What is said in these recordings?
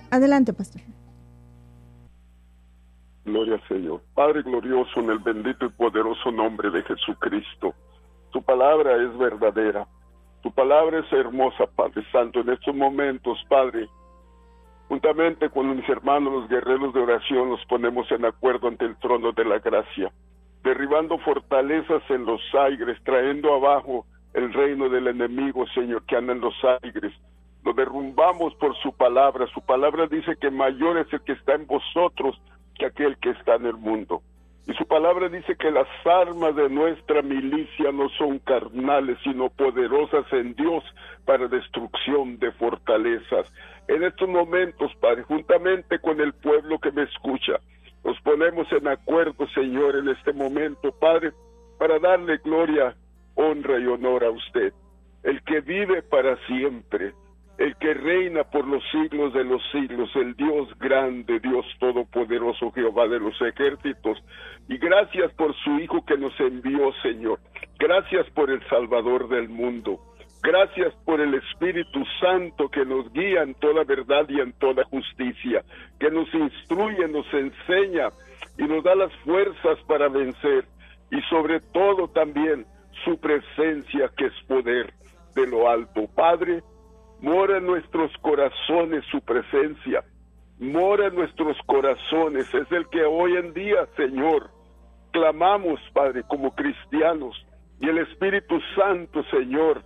Adelante, pastor. Gloria al Señor. Padre glorioso, en el bendito y poderoso nombre de Jesucristo. Tu palabra es verdadera. Tu palabra es hermosa, Padre Santo. En estos momentos, Padre, juntamente con mis hermanos, los guerreros de oración, nos ponemos en acuerdo ante el trono de la gracia, derribando fortalezas en los aires, trayendo abajo el reino del enemigo, Señor, que anda en los aires. Lo derrumbamos por su palabra. Su palabra dice que mayor es el que está en vosotros que aquel que está en el mundo. Y su palabra dice que las armas de nuestra milicia no son carnales, sino poderosas en Dios para destrucción de fortalezas. En estos momentos, Padre, juntamente con el pueblo que me escucha, nos ponemos en acuerdo, Señor, en este momento, Padre, para darle gloria, honra y honor a usted, el que vive para siempre, el que reina por los siglos de los siglos, el Dios grande, Dios todopoderoso, Jehová de los ejércitos. Y gracias por su Hijo que nos envió, Señor. Gracias por el Salvador del mundo. Gracias por el Espíritu Santo que nos guía en toda verdad y en toda justicia, que nos instruye, nos enseña y nos da las fuerzas para vencer. Y sobre todo también su presencia, que es poder de lo alto. Padre, mora en nuestros corazones su presencia, mora en nuestros corazones, es el que hoy en día, Señor, clamamos, Padre, como cristianos, y el Espíritu Santo, Señor,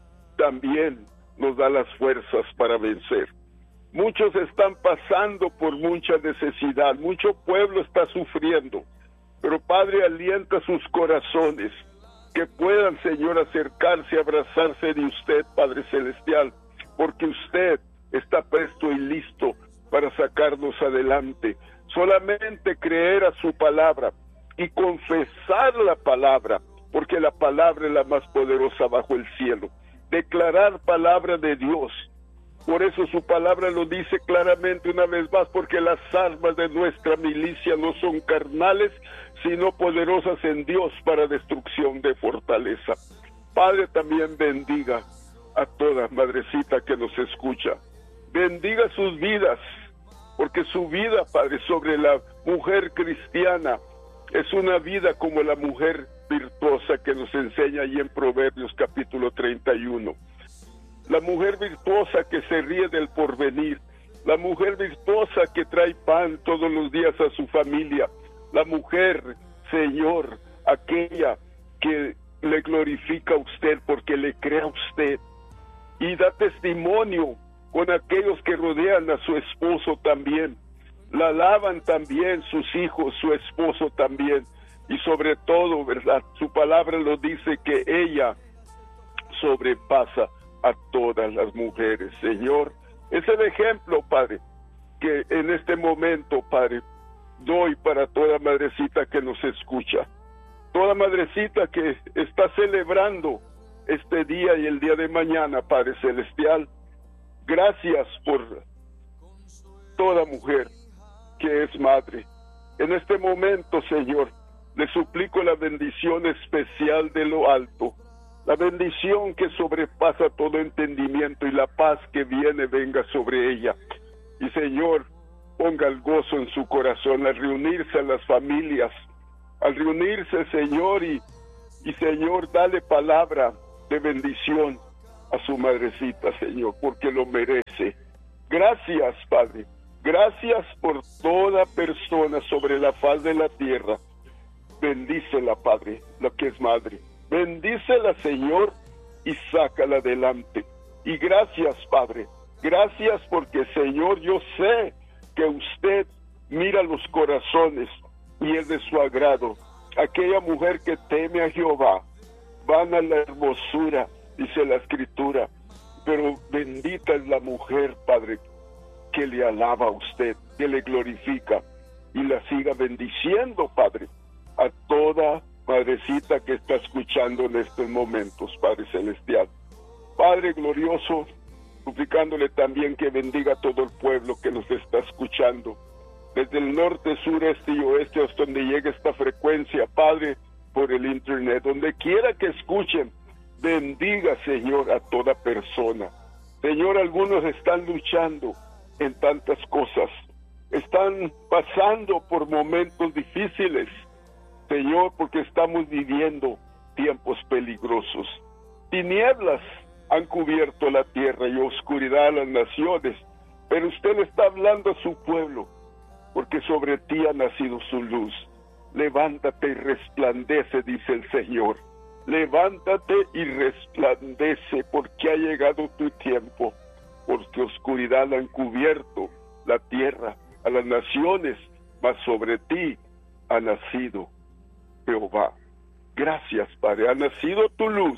también nos da las fuerzas para vencer. Muchos están pasando por mucha necesidad, mucho pueblo está sufriendo, pero Padre, alienta sus corazones, que puedan, Señor, acercarse, abrazarse de usted, Padre Celestial, porque usted está presto y listo para sacarnos adelante. Solamente creer a su palabra y confesar la palabra, porque la palabra es la más poderosa bajo el cielo. Declarar palabra de Dios. Por eso su palabra lo dice claramente una vez más, porque las armas de nuestra milicia no son carnales, sino poderosas en Dios para destrucción de fortaleza. Padre, también bendiga a toda madrecita que nos escucha. Bendiga sus vidas, porque su vida, Padre, sobre la mujer cristiana es una vida como la mujer virtuosa que nos enseña ahí en Proverbios capítulo 31. La mujer virtuosa que se ríe del porvenir, la mujer virtuosa que trae pan todos los días a su familia, la mujer, Señor, aquella que le glorifica a usted porque le cree a usted y da testimonio con aquellos que rodean a su esposo también. La alaban también sus hijos, su esposo también. Y sobre todo, ¿verdad? Su palabra lo dice que ella sobrepasa a todas las mujeres. Señor, es el ejemplo, Padre, que en este momento, Padre, doy para toda madrecita que nos escucha. Toda madrecita que está celebrando este día y el día de mañana, Padre Celestial. Gracias por toda mujer que es madre. En este momento, Señor, le suplico la bendición especial de lo alto, la bendición que sobrepasa todo entendimiento y la paz que viene venga sobre ella. Y Señor, ponga el gozo en su corazón al reunirse a las familias, al reunirse, Señor, y Señor, dale palabra de bendición a su madrecita, Señor, porque lo merece. Gracias, Padre. Gracias por toda persona sobre la faz de la tierra. Bendícela, Padre, la que es madre. Bendícela, Señor, y sácala adelante. Y gracias, Padre. Gracias porque, Señor, yo sé que usted mira los corazones y es de su agrado. Aquella mujer que teme a Jehová, van a la hermosura, dice la Escritura. Pero bendita es la mujer, Padre, que le alaba a usted, que le glorifica y la siga bendiciendo, Padre, a toda madrecita que está escuchando en estos momentos, Padre Celestial. Padre glorioso, suplicándole también que bendiga a todo el pueblo que nos está escuchando, desde el norte, sur, este y oeste, hasta donde llegue esta frecuencia, Padre, por el internet, donde quiera que escuchen, bendiga, Señor, a toda persona. Señor, algunos están luchando, en tantas cosas. Están pasando por momentos difíciles, Señor, porque estamos viviendo tiempos peligrosos. Tinieblas han cubierto la tierra y oscuridad a las naciones, pero usted le está hablando a su pueblo, porque sobre ti ha nacido su luz. Levántate y resplandece, dice el Señor. Levántate y resplandece, porque ha llegado tu tiempo, porque oscuridad han cubierto la tierra, a las naciones, mas sobre ti ha nacido Jehová. Gracias, Padre, ha nacido tu luz.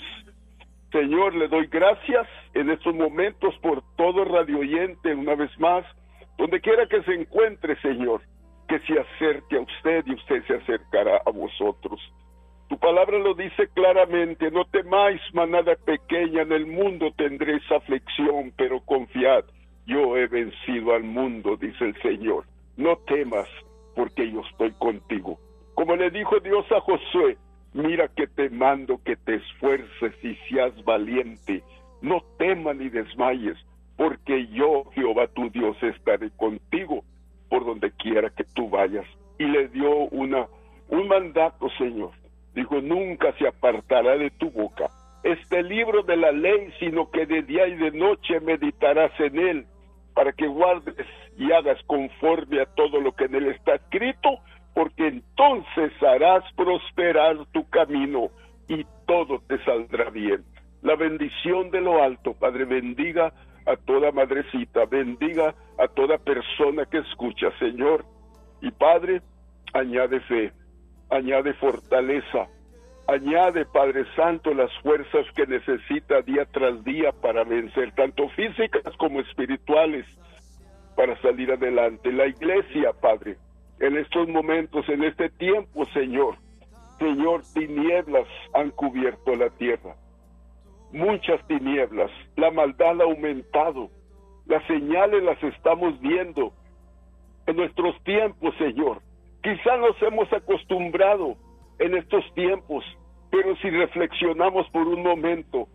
Señor, le doy gracias en estos momentos por todo radio oyente, una vez más, donde quiera que se encuentre, Señor, que se acerque a usted y usted se acercará a vosotros. Tu palabra lo dice claramente: no temáis, manada pequeña, en el mundo tendréis aflicción, pero confiad, yo he vencido al mundo, dice el Señor. No temas, porque yo estoy contigo. Como le dijo Dios a Josué: mira que te mando que te esfuerces y seas valiente. No temas ni desmayes, porque yo, Jehová tu Dios, estaré contigo por donde quiera que tú vayas. Y le dio un mandato, Señor. Dijo: nunca se apartará de tu boca este libro de la ley, sino que de día y de noche meditarás en él, para que guardes y hagas conforme a todo lo que en él está escrito, porque entonces harás prosperar tu camino y todo te saldrá bien. La bendición de lo alto, Padre, bendiga a toda madrecita, bendiga a toda persona que escucha, Señor. Y Padre, añade fe, añade fortaleza, añade, Padre Santo, las fuerzas que necesita día tras día para vencer, tanto físicas como espirituales, para salir adelante. La iglesia, Padre, en estos momentos, en este tiempo, Señor, tinieblas han cubierto la tierra, muchas tinieblas, la maldad ha aumentado, las señales las estamos viendo en nuestros tiempos, Señor. Quizá nos hemos acostumbrado en estos tiempos, pero si reflexionamos por un momento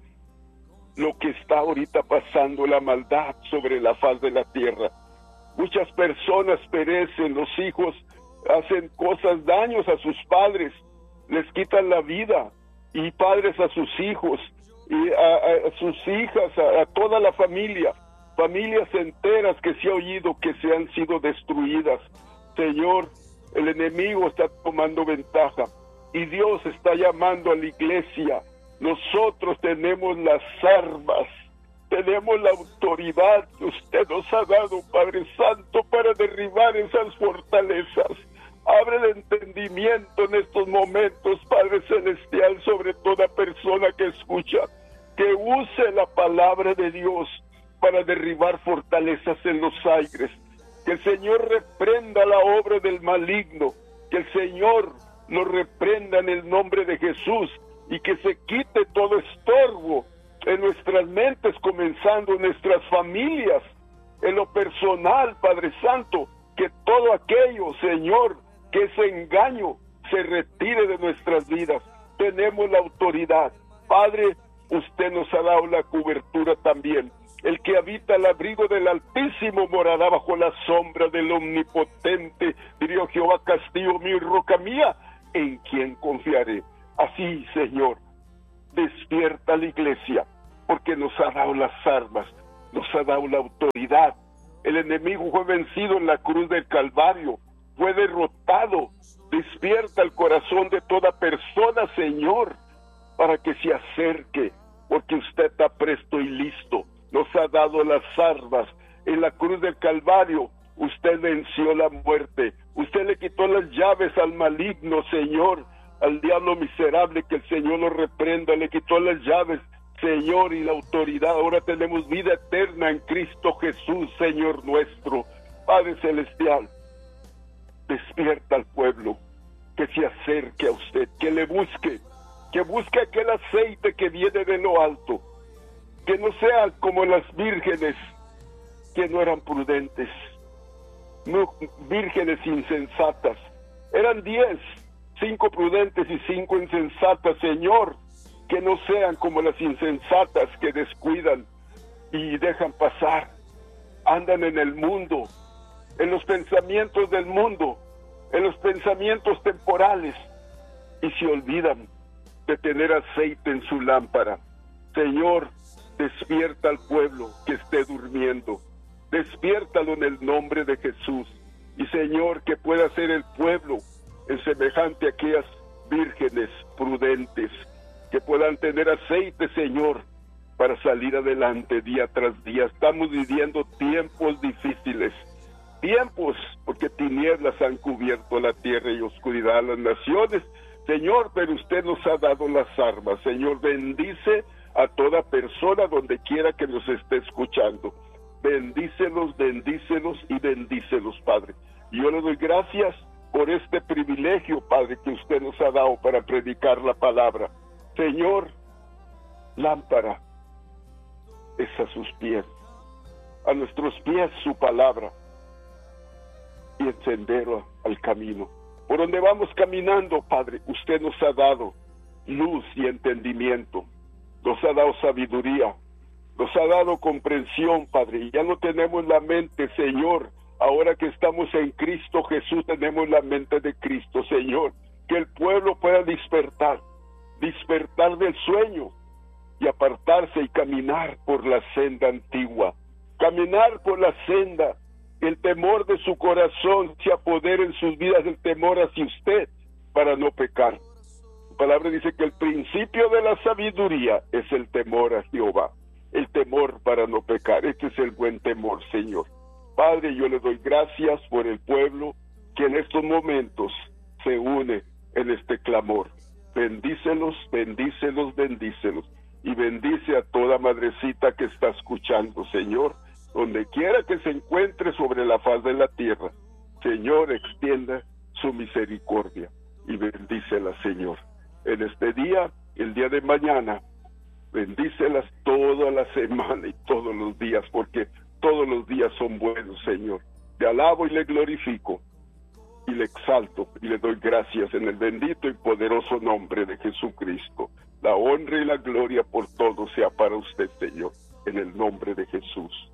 lo que está ahorita pasando, la maldad sobre la faz de la tierra, muchas personas perecen, los hijos hacen cosas, daños a sus padres, les quitan la vida, y padres a sus hijos, y a sus hijas, a toda la familia, familias enteras que se ha oído que se han sido destruidas. Señor, el enemigo está tomando ventaja, y Dios está llamando a la iglesia. Nosotros tenemos las armas, tenemos la autoridad que usted nos ha dado, Padre Santo, para derribar esas fortalezas. Abre el entendimiento en estos momentos, Padre Celestial, sobre toda persona que escucha, que use la palabra de Dios para derribar fortalezas en los aires. Que el Señor reprenda la obra del maligno, que el Señor lo reprenda en el nombre de Jesús, y que se quite todo estorbo en nuestras mentes, comenzando en nuestras familias, en lo personal, Padre Santo, que todo aquello, Señor, que ese engaño se retire de nuestras vidas. Tenemos la autoridad. Padre, usted nos ha dado la cobertura también. El que habita al abrigo del Altísimo morará bajo la sombra del Omnipotente. Diría Jehová, castillo mío y roca mía, en quien confiaré. Así, Señor, despierta la iglesia, porque nos ha dado las armas, nos ha dado la autoridad. El enemigo fue vencido en la cruz del Calvario, fue derrotado. Despierta el corazón de toda persona, Señor, para que se acerque, porque usted está presto y listo. Nos ha dado las armas. En la cruz del Calvario usted venció la muerte, usted le quitó las llaves al maligno, Señor, al diablo miserable, que el Señor lo reprenda. Le quitó las llaves, Señor, y la autoridad. Ahora tenemos vida eterna en Cristo Jesús, Señor nuestro. Padre Celestial, despierta al pueblo, que se acerque a usted, que le busque, que busque aquel aceite que viene de lo alto, que no sea como las vírgenes que no eran prudentes, no, vírgenes insensatas. Eran 10, 5 prudentes y 5 insensatas, Señor, que no sean como las insensatas que descuidan y dejan pasar andan en el mundo, en los pensamientos del mundo, en los pensamientos temporales, y se olvidan de tener aceite en su lámpara. Señor, despierta al pueblo que esté durmiendo, despiértalo en el nombre de Jesús, y Señor, que pueda ser el pueblo en semejante a aquellas vírgenes prudentes, que puedan tener aceite, Señor, para salir adelante día tras día. Estamos viviendo tiempos difíciles, tiempos porque tinieblas han cubierto la tierra y oscuridad a las naciones, Señor, pero usted nos ha dado las armas. Señor, bendice a toda persona donde quiera que nos esté escuchando. Bendícelos, bendícelos y bendícelos, Padre. Y yo le doy gracias por este privilegio, Padre, que usted nos ha dado para predicar la palabra. Señor, lámpara es a sus pies, a nuestros pies su palabra, y el sendero al camino. Por donde vamos caminando, Padre, usted nos ha dado luz y entendimiento, nos ha dado sabiduría, nos ha dado comprensión, Padre, y ya no tenemos la mente, Señor, ahora que estamos en Cristo Jesús, tenemos la mente de Cristo, Señor, que el pueblo pueda despertar del sueño, y apartarse y caminar por la senda antigua, caminar por la senda, el temor de su corazón se apodere en sus vidas, el temor hacia usted, para no pecar. La palabra dice que el principio de la sabiduría es el temor a Jehová, el temor para no pecar. Este es el buen temor, Señor. Padre, yo le doy gracias por el pueblo que en estos momentos se une en este clamor. Bendícelos, bendícelos, bendícelos. Y bendice a toda madrecita que está escuchando, Señor, donde quiera que se encuentre sobre la faz de la tierra. Señor, extienda su misericordia y bendícela, Señor. En este día, el día de mañana, bendícelas toda la semana y todos los días, porque todos los días son buenos, Señor. Te alabo y le glorifico y le exalto y le doy gracias en el bendito y poderoso nombre de Jesucristo. La honra y la gloria por todo sea para usted, Señor, en el nombre de Jesús.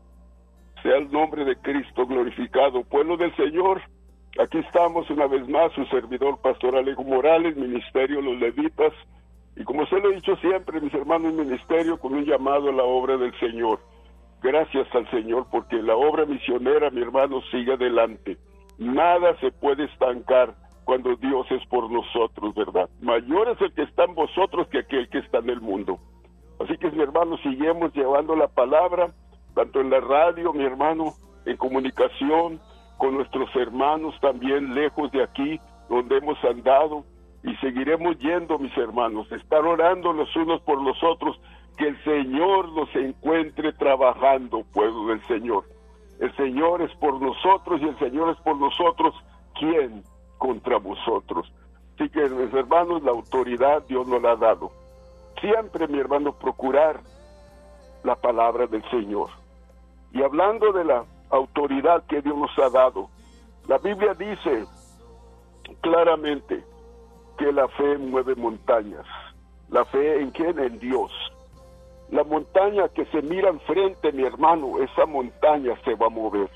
Sea el nombre de Cristo glorificado. Pueblo del Señor, aquí estamos una vez más, su servidor, Pastor Alejo Morales, Ministerio Los Levitas, y como se lo he dicho siempre, mis hermanos, ministerio con un llamado a la obra del Señor. Gracias al Señor, porque la obra misionera, mi hermano, sigue adelante. Nada se puede estancar cuando Dios es por nosotros, ¿verdad? Mayor es el que está en vosotros que aquel que está en el mundo. Así que, mi hermano, seguimos llevando la palabra, tanto en la radio, mi hermano, en comunicación, con nuestros hermanos también lejos de aquí, donde hemos andado, y seguiremos yendo, mis hermanos, estar orando los unos por los otros, que el Señor nos encuentre trabajando, pueblo del Señor. El Señor es por nosotros y el Señor es por nosotros. ¿Quién contra vosotros? Así que, mis hermanos, la autoridad Dios nos la ha dado. Siempre, mi hermano, procurar la palabra del Señor. Y hablando de la autoridad que Dios nos ha dado, la Biblia dice claramente que la fe mueve montañas. ¿La fe en quién? En Dios. La montaña que se mira enfrente, mi hermano, esa montaña se va a mover.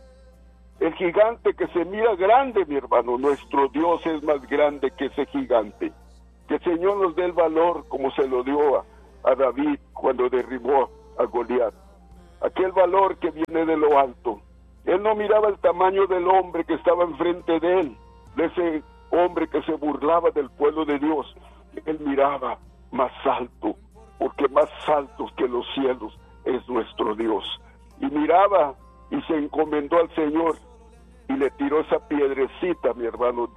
El gigante que se mira grande, mi hermano, nuestro Dios es más grande que ese gigante. Que el Señor nos dé el valor como se lo dio a David cuando derribó a Goliat. Aquel valor que viene de lo alto. Él no miraba el tamaño del hombre que estaba enfrente de él, de ese hombre que se burlaba del pueblo de Dios. Él miraba más alto, porque más altos que los cielos es nuestro Dios. Y miraba y se encomendó al Señor y le tiró esa piedrecita, mi hermano,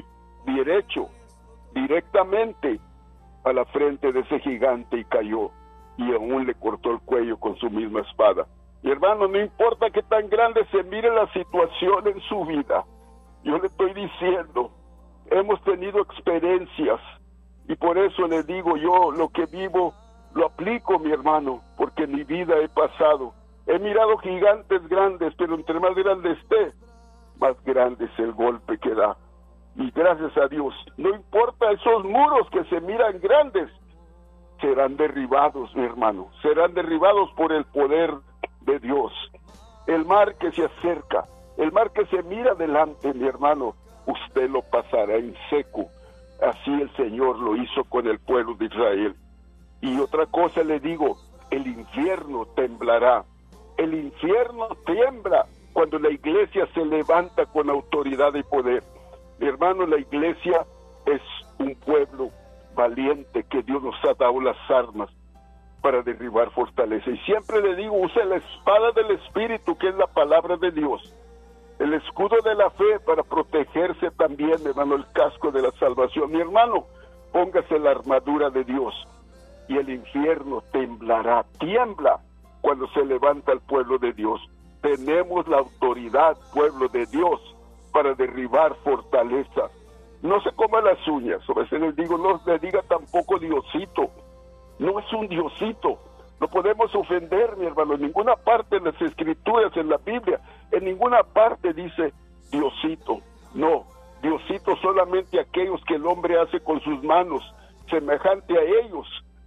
directamente a la frente de ese gigante y cayó, y aún le cortó el cuello con su misma espada. Mi hermano, no importa qué tan grande se mire la situación en su vida, yo le estoy diciendo, hemos tenido experiencias, y por eso le digo, yo lo que vivo lo aplico, mi hermano, porque en mi vida he pasado. He mirado gigantes grandes, pero entre más grande esté, más grande es el golpe que da. Y gracias a Dios, no importa esos muros que se miran grandes, serán derribados, mi hermano. Serán derribados por el poder de Dios. El mar que se acerca, el mar que se mira adelante, mi hermano, usted lo pasará en seco. Así el Señor lo hizo con el pueblo de Israel. Y otra cosa le digo, el infierno temblará. El infierno tiembla cuando la iglesia se levanta con autoridad y poder. Mi hermano, la iglesia es un pueblo valiente que Dios nos ha dado las armas para derribar fortaleza. Y siempre le digo, use la espada del Espíritu, que es la palabra de Dios. El escudo de la fe para protegerse también, mi hermano, el casco de la salvación. Mi hermano, póngase la armadura de Dios y el infierno temblará, tiembla cuando se levanta el pueblo de Dios. Tenemos la autoridad, pueblo de Dios, para derribar fortalezas. No se coma las uñas, a veces les digo, no le diga tampoco Diosito, no es un Diosito. No podemos ofender, mi hermano, en ninguna parte de las Escrituras, en la Biblia, en ninguna parte dice Diosito. No, Diosito solamente aquellos que el hombre hace con sus manos, semejante a ellos,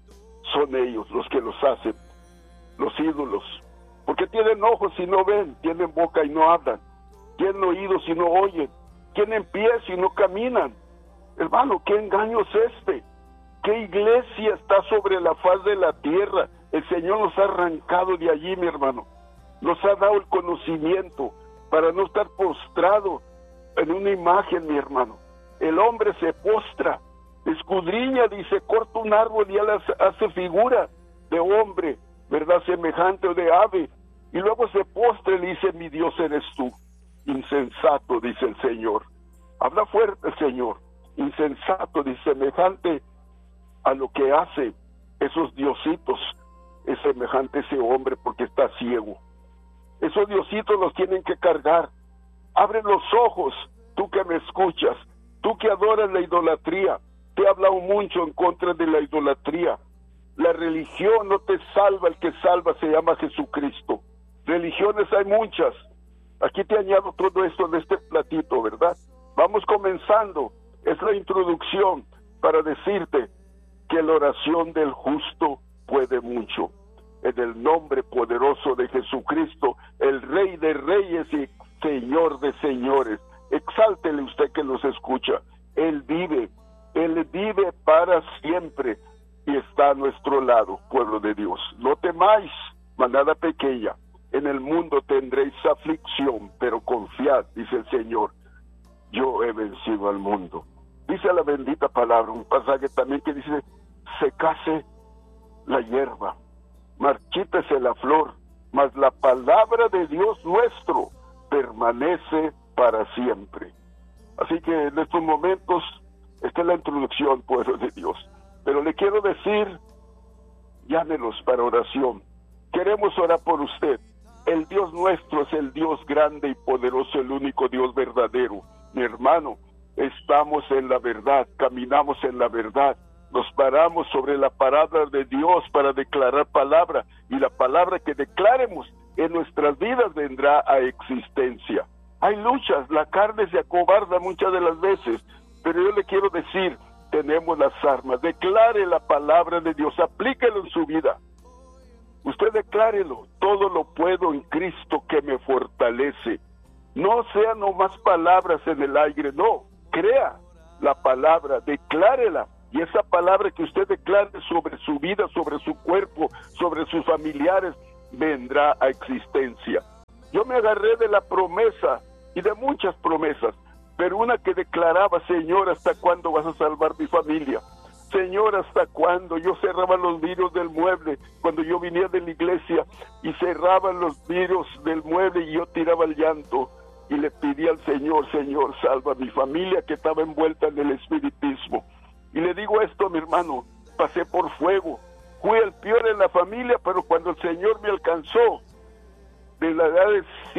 son ellos los que los hacen, los ídolos. Porque tienen ojos y no ven, tienen boca y no hablan, tienen oídos y no oyen, tienen pies y no caminan. Hermano, ¿qué engaño es este? ¿Qué iglesia está sobre la faz de la tierra? El Señor nos ha arrancado de allí, mi hermano. Nos ha dado el conocimiento para no estar postrado en una imagen, mi hermano. El hombre se postra, escudriña, dice, corta un árbol y ya hace figura de hombre, ¿verdad? Semejante o de ave. Y luego se postra y le dice, mi Dios eres tú. Insensato, dice el Señor. Habla fuerte el Señor. Insensato, dice, semejante a lo que hace esos diositos, es semejante a ese hombre porque está ciego. Esos diositos los tienen que cargar. Abre los ojos, tú que me escuchas, tú que adoras la idolatría. Te he hablado mucho en contra de la idolatría. La religión no te salva, el que salva se llama Jesucristo. Religiones hay muchas. Aquí te añado todo esto en este platito, ¿verdad? Vamos comenzando. Es la introducción para decirte que la oración del justo puede mucho. En el nombre poderoso de Jesucristo, el Rey de Reyes y Señor de Señores. Exáltele usted que nos escucha. Él vive para siempre y está a nuestro lado, pueblo de Dios. No temáis, manada pequeña. En el mundo tendréis aflicción, pero confiad, dice el Señor. Yo he vencido al mundo. Dice la bendita palabra, un pasaje también que dice, secase la hierba, marchítese la flor, mas la palabra de Dios nuestro permanece para siempre. Así que en estos momentos, esta es la introducción, pueblo de Dios. Pero le quiero decir, llámenos para oración. Queremos orar por usted. El Dios nuestro es el Dios grande y poderoso, el único Dios verdadero. Mi hermano, estamos en la verdad, caminamos en la verdad. Nos paramos sobre la palabra de Dios para declarar palabra, y la palabra que declaremos en nuestras vidas vendrá a existencia. Hay luchas, la carne se acobarda muchas de las veces, pero yo le quiero decir, tenemos las armas. Declare la palabra de Dios, aplíquelo en su vida. Usted declárelo, todo lo puedo en Cristo que me fortalece. No sean nomás palabras en el aire, no, crea la palabra, declárela. Y esa palabra que usted declare sobre su vida, sobre su cuerpo, sobre sus familiares, vendrá a existencia. Yo me agarré de la promesa y de muchas promesas, pero una que declaraba, Señor, ¿hasta cuándo vas a salvar mi familia? Señor, ¿hasta cuándo? Yo cerraba los vidrios del mueble cuando yo venía de la iglesia y cerraban los vidrios del mueble y yo tiraba el llanto y le pedí al Señor, Señor, salva a mi familia que estaba envuelta en el espiritismo. Y le digo esto, mi hermano, pasé por fuego, fui el peor en la familia, pero cuando el Señor me alcanzó, de la edad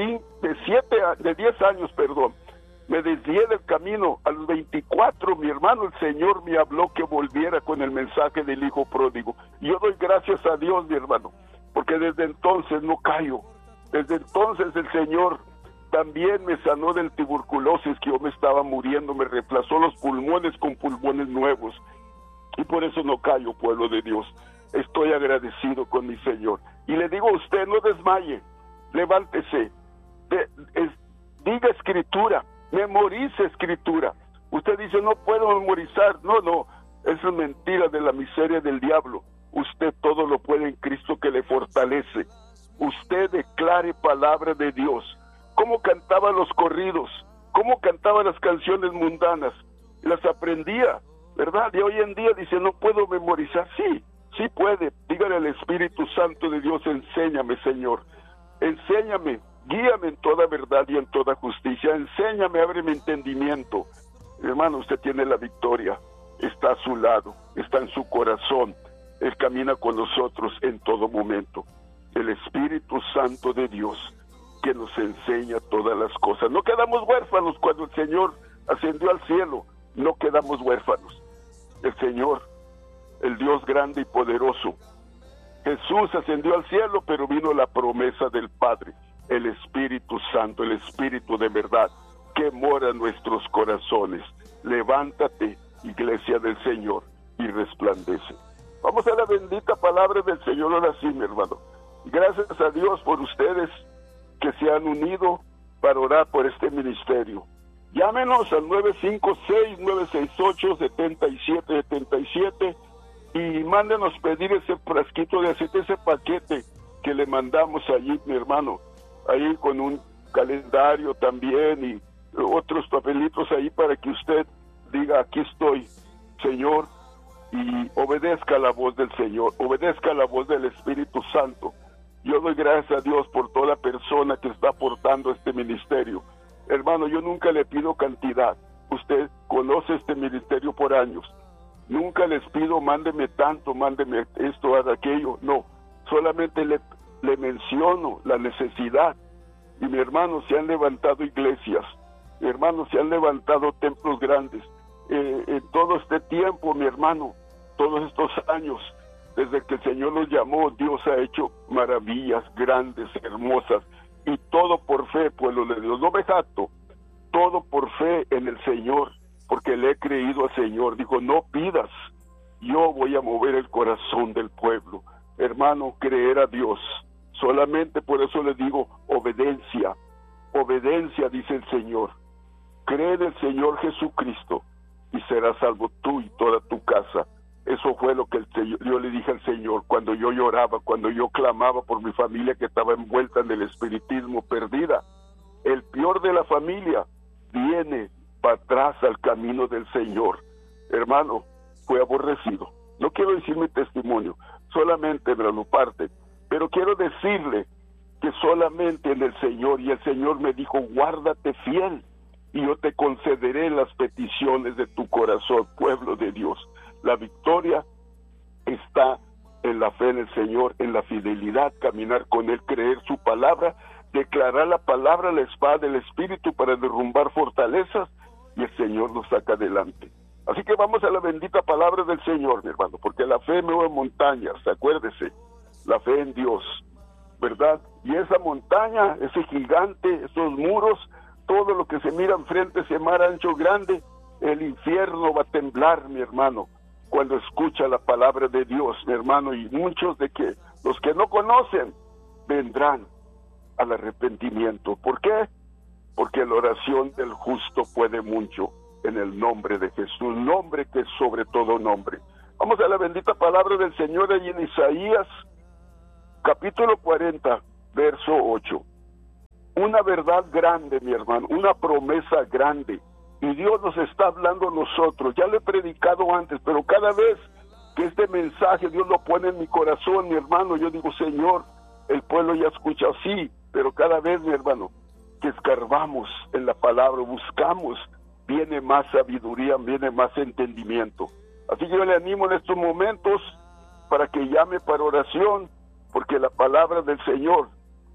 de 10 años, me desvié del camino. A los 24, mi hermano, el Señor me habló que volviera con el mensaje del Hijo Pródigo. Y yo doy gracias a Dios, mi hermano, porque desde entonces no callo. Desde entonces el Señor también me sanó del tuberculosis, que yo me estaba muriendo, me reemplazó los pulmones con pulmones nuevos. Y por eso no callo, pueblo de Dios. Estoy agradecido con mi Señor. Y le digo a usted, no desmaye. levántese, diga escritura, memorice escritura. Usted dice, no puedo memorizar. No, eso es mentira de la miseria del diablo. Usted todo lo puede en Cristo que le fortalece. Usted declare palabra de Dios. ¿Cómo cantaba los corridos? ¿Cómo cantaba las canciones mundanas? Las aprendía, ¿verdad? Y hoy en día dice, no puedo memorizar. Sí puede. Dígale al Espíritu Santo de Dios, enséñame, Señor. Enséñame, guíame en toda verdad y en toda justicia. Enséñame, abre mi entendimiento. Hermano, usted tiene la victoria. Está a su lado, está en su corazón. Él camina con nosotros en todo momento. El Espíritu Santo de Dios que nos enseña todas las cosas. No quedamos huérfanos cuando el Señor ascendió al cielo. No quedamos huérfanos. El Señor, el Dios grande y poderoso. Jesús ascendió al cielo, pero vino la promesa del Padre, el Espíritu Santo, el Espíritu de verdad, que mora en nuestros corazones. Levántate, iglesia del Señor, y resplandece. Vamos a la bendita palabra del Señor ahora sí, mi hermano. Gracias a Dios por ustedes que se han unido para orar por este ministerio. Llámenos al 956-968-7777 y mándenos pedir ese frasquito de aceite, ese paquete que le mandamos allí, mi hermano, ahí con un calendario también y otros papelitos ahí para que usted diga, aquí estoy, Señor, y obedezca la voz del Señor, obedezca la voz del Espíritu Santo. Yo doy gracias a Dios por toda persona que está aportando este ministerio. Hermano, yo nunca le pido cantidad. Usted conoce este ministerio por años. Nunca les pido, mándeme tanto, mándeme esto, aquello. No, solamente le menciono la necesidad. Y mi hermano, se han levantado iglesias. Mi hermano, se han levantado templos grandes. En todo este tiempo, mi hermano, todos estos años, desde que el Señor nos llamó, Dios ha hecho maravillas grandes, hermosas, y todo por fe, pueblo de Dios. No me jacto, todo por fe en el Señor, porque le he creído al Señor. Dijo, no pidas, yo voy a mover el corazón del pueblo. Hermano, creer a Dios. Solamente por eso le digo, obediencia, dice el Señor. Cree en el Señor Jesucristo y serás salvo tú y toda tu casa. Eso fue lo que yo le dije al Señor cuando yo lloraba, cuando yo clamaba por mi familia que estaba envuelta en el espiritismo, perdida. El peor de la familia viene para atrás al camino del Señor. Hermano, fue aborrecido. No quiero decir mi testimonio, solamente me lo parte, pero quiero decirle que solamente en el Señor, y el Señor me dijo, guárdate fiel, y yo te concederé las peticiones de tu corazón, pueblo de Dios. La victoria está en la fe en el Señor, en la fidelidad, caminar con Él, creer su palabra, declarar la palabra, la espada del Espíritu para derrumbar fortalezas, y el Señor nos saca adelante. Así que vamos a la bendita palabra del Señor, mi hermano, porque la fe mueve montañas, acuérdese, la fe en Dios, ¿verdad? Y esa montaña, ese gigante, esos muros, todo lo que se mira enfrente, ese mar ancho grande, el infierno va a temblar, mi hermano, cuando escucha la palabra de Dios, mi hermano, y muchos de que los que no conocen vendrán al arrepentimiento. ¿Por qué? Porque la oración del justo puede mucho en el nombre de Jesús, nombre que es sobre todo nombre. Vamos a la bendita palabra del Señor allí en Isaías, capítulo 40, verso 8. Una verdad grande, mi hermano, una promesa grande. Y Dios nos está hablando a nosotros. Ya lo he predicado antes, pero cada vez que este mensaje Dios lo pone en mi corazón, mi hermano, yo digo, Señor, el pueblo ya escucha, sí, pero cada vez, mi hermano, que escarbamos en la palabra, buscamos, viene más sabiduría, viene más entendimiento. Así que yo le animo en estos momentos para que llame para oración, porque la palabra del Señor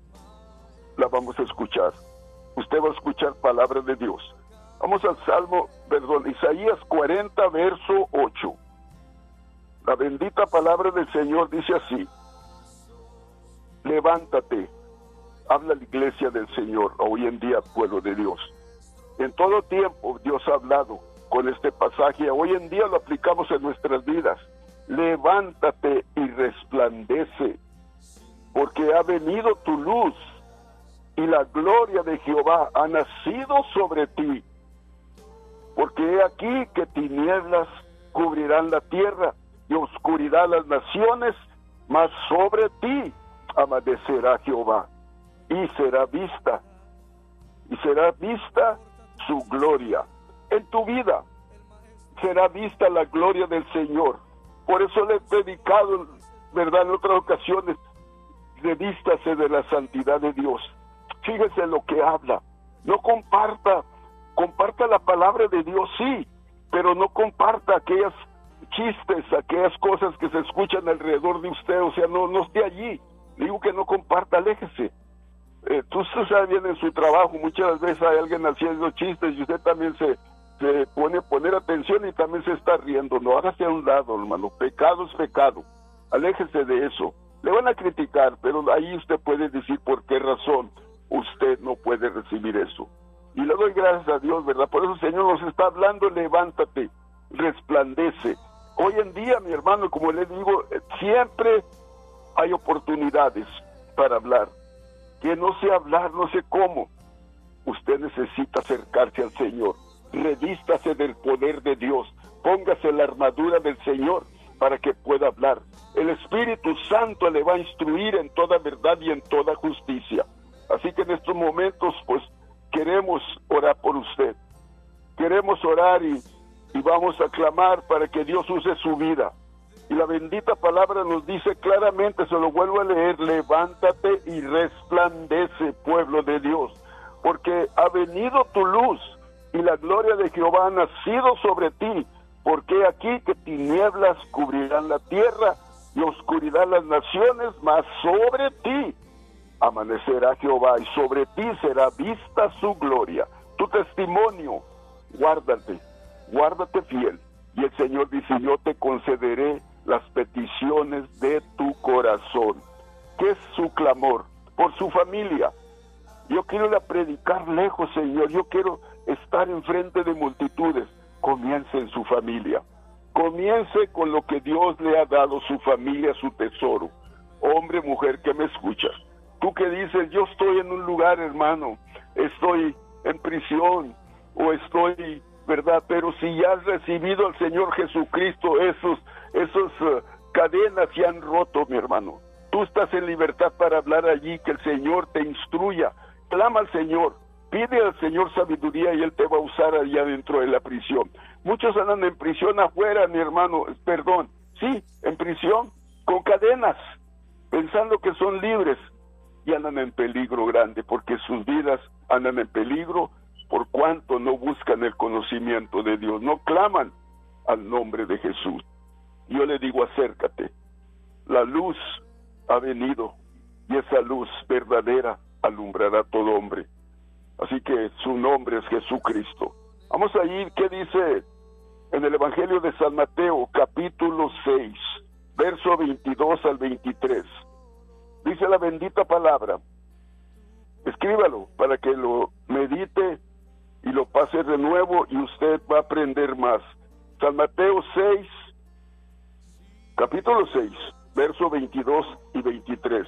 la vamos a escuchar. Usted va a escuchar palabra de Dios. Vamos al Isaías 40, verso 8. La bendita palabra del Señor dice así: levántate, habla la iglesia del Señor, hoy en día, pueblo de Dios. En todo tiempo Dios ha hablado con este pasaje, hoy en día lo aplicamos en nuestras vidas. Levántate y resplandece, porque ha venido tu luz y la gloria de Jehová ha nacido sobre ti. Porque he aquí que tinieblas cubrirán la tierra y oscuridad las naciones, mas sobre ti amanecerá Jehová y será vista su gloria. En tu vida será vista la gloria del Señor. Por eso le he predicado, ¿verdad?, en otras ocasiones, revístase de la santidad de Dios. Fíjese lo que habla. No comparta la palabra de Dios, sí, pero no comparta aquellas chistes, aquellas cosas que se escuchan alrededor de usted, o sea, no esté allí. Digo que no comparta, aléjese. Usted sabe bien, en su trabajo muchas veces hay alguien haciendo chistes y usted también se pone a poner atención y también se está riendo. No, hágase a un lado, hermano. Pecado es pecado. Aléjese de eso. Le van a criticar, pero ahí usted puede decir por qué razón usted no puede recibir eso. Y le doy gracias a Dios, ¿verdad? Por eso el Señor nos está hablando: levántate, resplandece. Hoy en día, mi hermano, como le digo, siempre hay oportunidades para hablar. Que no sé hablar, no sé cómo. Usted necesita acercarse al Señor. Revístase del poder de Dios. Póngase la armadura del Señor para que pueda hablar. El Espíritu Santo le va a instruir en toda verdad y en toda justicia. Así que en estos momentos, pues, queremos orar por usted. Queremos orar y vamos a clamar para que Dios use su vida. Y la bendita palabra nos dice claramente, se lo vuelvo a leer: levántate y resplandece, pueblo de Dios, porque ha venido tu luz y la gloria de Jehová ha nacido sobre ti. Porque aquí que tinieblas cubrirán la tierra y oscuridad las naciones, mas sobre ti amanecerá Jehová y sobre ti será vista su gloria. Tu testimonio, guárdate fiel. Y el Señor dice: yo te concederé las peticiones de tu corazón. ¿Qué es su clamor? Por su familia. Yo quiero ir a predicar lejos, Señor. Yo quiero estar enfrente de multitudes. Comience en su familia. Comience con lo que Dios le ha dado, su familia, su tesoro. Hombre, mujer que me escuchas. Tú que dices: yo estoy en un lugar, hermano, estoy en prisión o estoy, ¿verdad? Pero si ya has recibido al Señor Jesucristo, esos cadenas se han roto, mi hermano. Tú estás en libertad para hablar allí, que el Señor te instruya. Clama al Señor, pide al Señor sabiduría y Él te va a usar allá dentro de la prisión. Muchos andan en prisión afuera, mi hermano, sí, en prisión, con cadenas, pensando que son libres, y andan en peligro grande, porque sus vidas andan en peligro por cuanto no buscan el conocimiento de Dios, no claman al nombre de Jesús. Yo le digo: acércate. La luz ha venido y esa luz verdadera alumbrará a todo hombre. Así que su nombre es Jesucristo. Vamos a ir, ¿qué dice en el Evangelio de San Mateo, capítulo 6, verso 22 al 23? Dice la bendita palabra. Escríbalo para que lo medite y lo pase de nuevo y usted va a aprender más. San Mateo 6, capítulo 6, verso 22 y 23.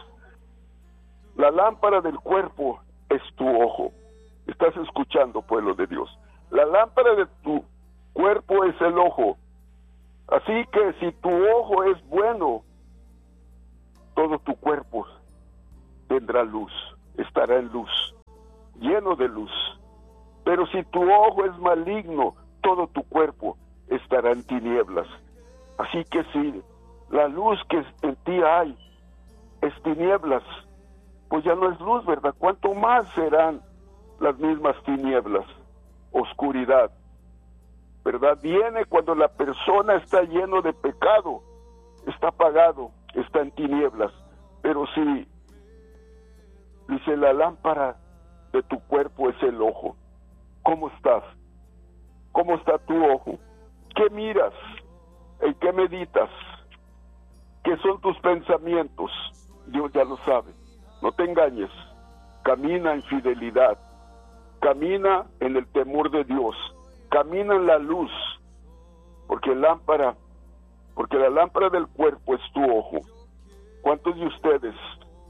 La lámpara del cuerpo es tu ojo. ¿Estás escuchando, pueblo de Dios? La lámpara de tu cuerpo es el ojo. Así que si tu ojo es bueno, todo tu cuerpo tendrá luz, estará en luz, lleno de luz. Pero si tu ojo es maligno, todo tu cuerpo estará en tinieblas. Así que si la luz que en ti hay es tinieblas, pues ya no es luz, ¿verdad? ¿Cuánto más serán las mismas tinieblas? Oscuridad, ¿verdad? Viene cuando la persona está lleno de pecado, está apagado, está en tinieblas. Pero si dice: la lámpara de tu cuerpo es el ojo. ¿Cómo estás? ¿Cómo está tu ojo? ¿Qué miras? ¿En qué meditas? ¿Qué son tus pensamientos? Dios ya lo sabe. No te engañes. Camina en fidelidad. Camina en el temor de Dios. Camina en la luz. Porque la lámpara del cuerpo es tu ojo. ¿Cuántos de ustedes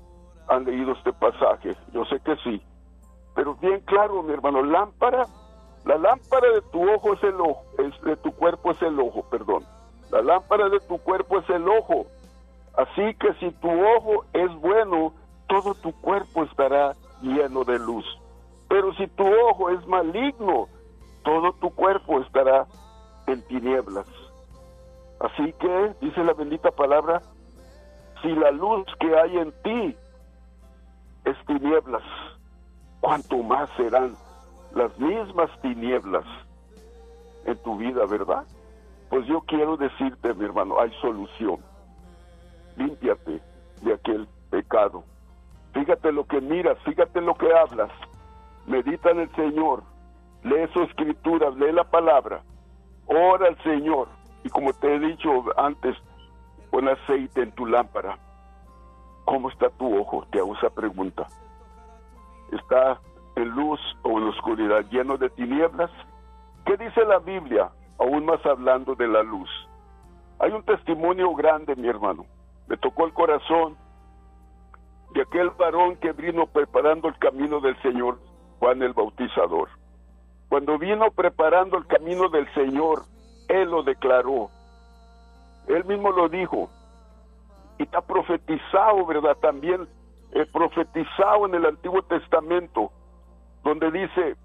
han leído este pasaje, yo sé que sí, pero bien claro, mi hermano, la lámpara de tu ojo es el ojo, de tu cuerpo es el ojo, perdón. La lámpara de tu cuerpo es el ojo. Así que si tu ojo es bueno, todo tu cuerpo estará lleno de luz. Pero si tu ojo es maligno, todo tu cuerpo estará en tinieblas. Así que, dice la bendita palabra, si la luz que hay en ti es tinieblas, cuánto más serán las mismas tinieblas en tu vida, ¿verdad? Pues yo quiero decirte, mi hermano, hay solución. Límpiate de aquel pecado. Fíjate lo que miras, fíjate lo que hablas. Medita en el Señor, lee su escritura, lee la palabra, ora al Señor. Y como te he dicho antes, pon aceite en tu lámpara. ¿Cómo está tu ojo? Te hago esa pregunta. ¿Está en luz o en oscuridad, lleno de tinieblas? ¿Qué dice la Biblia? Aún más hablando de la luz. Hay un testimonio grande, mi hermano. Me tocó el corazón de aquel varón que vino preparando el camino del Señor, Juan el Bautizador. Cuando vino preparando el camino del Señor, él lo declaró. Él mismo lo dijo. Y está profetizado, ¿verdad? También profetizado en el Antiguo Testamento, donde dice,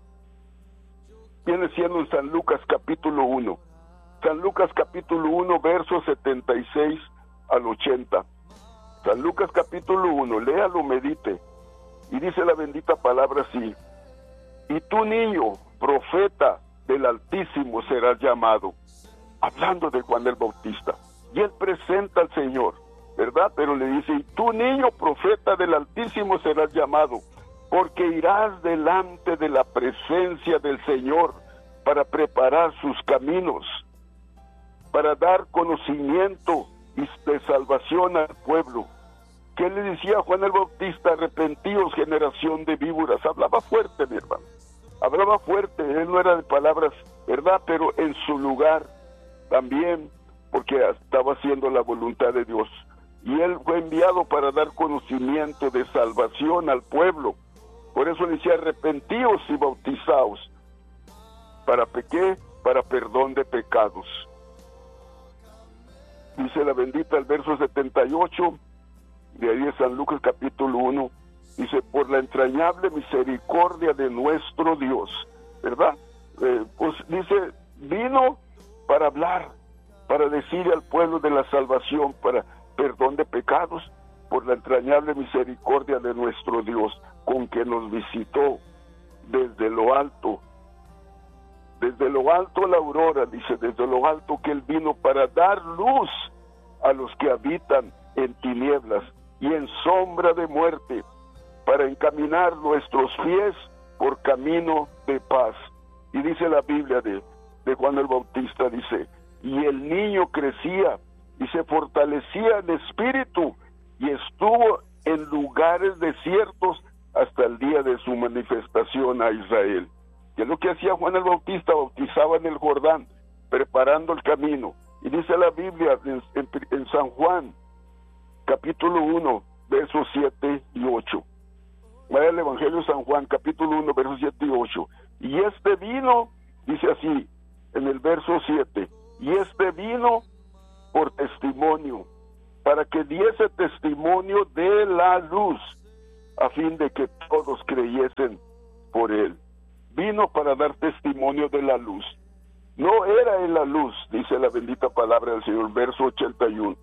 viene siendo en San Lucas capítulo 1. San Lucas capítulo 1, versos 76 al 80. San Lucas capítulo 1, léalo, medite. Y dice la bendita palabra así: y tú, niño, profeta del Altísimo serás llamado. Hablando de Juan el Bautista. Y él presenta al Señor, ¿verdad? Pero le dice, y tú, niño, profeta del Altísimo serás llamado, porque irás delante de la presencia del Señor para preparar sus caminos, para dar conocimiento y de salvación al pueblo. ¿Qué le decía Juan el Bautista? Arrepentíos, generación de víboras. Hablaba fuerte, mi hermano. Hablaba fuerte. Él no era de palabras, ¿verdad? Pero en su lugar también, porque estaba haciendo la voluntad de Dios. Y él fue enviado para dar conocimiento de salvación al pueblo. Por eso le decía, arrepentíos y bautizaos. ¿Para qué? Para perdón de pecados. Dice la bendita el verso 78, de ahí de San Lucas capítulo 1, dice, por la entrañable misericordia de nuestro Dios, ¿verdad? Pues dice, vino para hablar, para decir al pueblo de la salvación, para perdón de pecados, por la entrañable misericordia de nuestro Dios, con que nos visitó desde lo alto la aurora, dice, desde lo alto que Él vino para dar luz a los que habitan en tinieblas y en sombra de muerte, para encaminar nuestros pies por camino de paz. Y dice la Biblia de Juan el Bautista, dice, y el niño crecía y se fortalecía en espíritu y estuvo en lugares desiertos hasta el día de su manifestación a Israel. Que es lo que hacía Juan el Bautista, bautizaba en el Jordán, preparando el camino. Y dice la Biblia en San Juan, capítulo 1, versos 7 y 8. Vaya al Evangelio de San Juan, capítulo 1, versos 7 y 8. Y este vino, dice así, en el verso 7, y este vino por testimonio, para que diese testimonio de la luz, a fin de que todos creyesen por él. Vino para dar testimonio de la luz. No era en la luz, dice la bendita palabra del Señor, verso 81,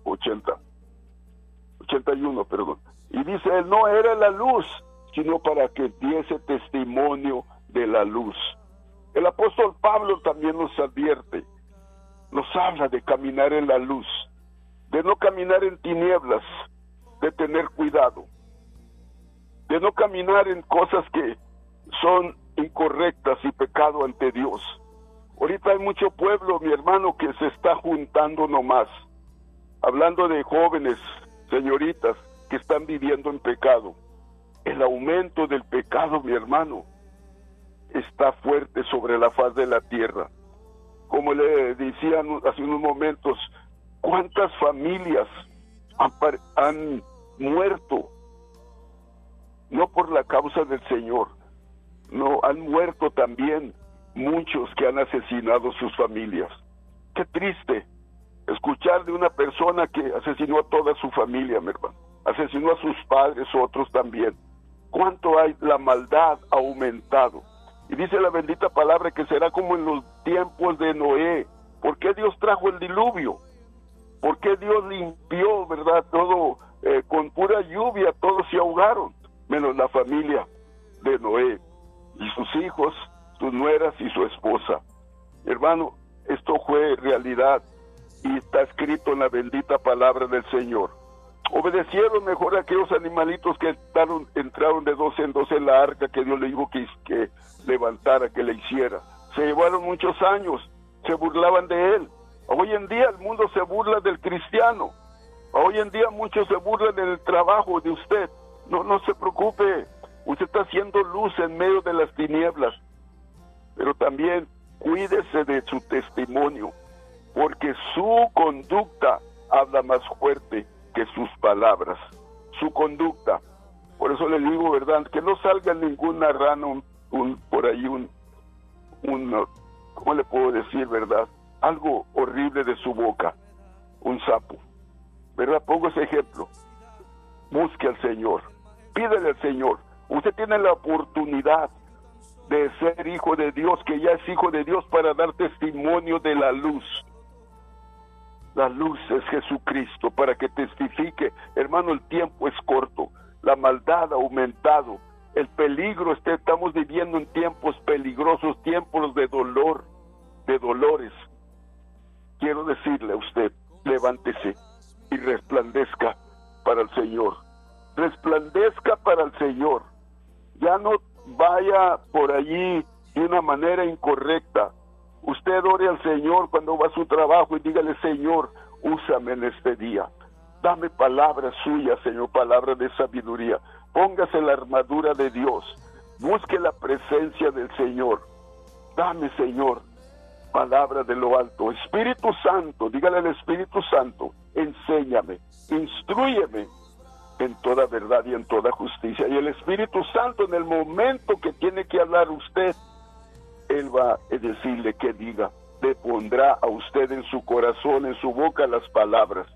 perdón. Y dice, él no era la luz, sino para que diese testimonio de la luz. El apóstol Pablo también nos advierte, nos habla de caminar en la luz, de no caminar en tinieblas, de tener cuidado, de no caminar en cosas que son incorrectas y pecado ante Dios. Ahorita hay mucho pueblo, mi hermano, que se está juntando nomás, hablando de jóvenes, señoritas, que están viviendo en pecado. El aumento del pecado, mi hermano, está fuerte sobre la faz de la tierra. Como le decían hace unos momentos, ¿cuántas familias han muerto no por la causa del Señor. No, han muerto también muchos que han asesinado sus familias. Qué triste escuchar de una persona que asesinó a toda su familia, mi hermano. Asesinó a sus padres, otros también. ¿Cuánto hay? La maldad ha aumentado. Y dice la bendita palabra que será como en los tiempos de Noé. ¿Por qué Dios trajo el diluvio? ¿Por qué Dios limpió, verdad, todo con pura lluvia? Todos se ahogaron, menos la familia de Noé y sus hijos, sus nueras y su esposa. Hermano, esto fue realidad y está escrito en la bendita palabra del Señor. Obedecieron mejor a aquellos animalitos que entraron de 2 en 2 en la arca que Dios le dijo que levantara, que le hiciera. Se llevaron muchos años, se burlaban de él. Hoy en día el mundo se burla del cristiano. Hoy en día muchos se burlan del trabajo de usted. No se preocupe, usted está haciendo luz en medio de las tinieblas. Pero también cuídese de su testimonio, porque su conducta habla más fuerte que sus palabras. Su conducta. Por eso le digo, ¿verdad? Que no salga ninguna rana, por ahí ¿cómo le puedo decir, verdad? Algo horrible de su boca, un sapo, ¿verdad? Pongo ese ejemplo. Busque al Señor, pídele al Señor. Usted tiene la oportunidad de ser hijo de Dios, que ya es hijo de Dios, para dar testimonio de la luz. La luz es Jesucristo, para que testifique. Hermano, el tiempo es corto, la maldad ha aumentado, el peligro, estamos viviendo en tiempos peligrosos, tiempos de dolor, de dolores. Quiero decirle a usted, levántese y resplandezca para el Señor. Resplandezca para el Señor. Ya no vaya por allí de una manera incorrecta. Usted ore al Señor cuando va a su trabajo y dígale: Señor, úsame en este día. Dame palabras suyas, Señor, palabras de sabiduría. Póngase la armadura de Dios. Busque la presencia del Señor. Dame, Señor, palabra de lo alto. Espíritu Santo, dígale al Espíritu Santo: enséñame, instrúyeme en toda verdad y en toda justicia. Y el Espíritu Santo, en el momento que tiene que hablar usted, Él va a decirle que diga. Le pondrá a usted en su corazón, en su boca, las palabras.